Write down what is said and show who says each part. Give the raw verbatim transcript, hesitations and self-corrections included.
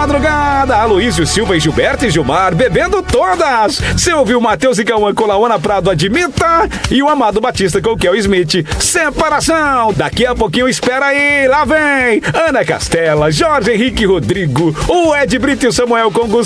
Speaker 1: madrugada. Aloysio Silva e Gilberto e Gilmar bebendo todas. Você ouviu Matheus e Cauã com Laona Prado, Admita, e o Amado Batista com o Kel Smith, Separação. Daqui a pouquinho, espera aí, lá vem Ana Castela, Jorge Henrique Rodrigo, o Ed Brito e o Samuel com Gustavo